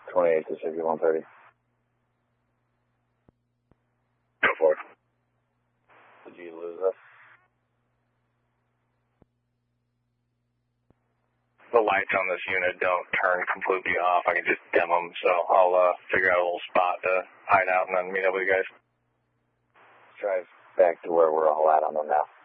28 to 6130. Go for it. Did you lose us? The lights on this unit don't turn completely off. I can just dim them, so I'll figure out a little spot to hide out and then meet up with you guys. Drive back to where we're all at on them now.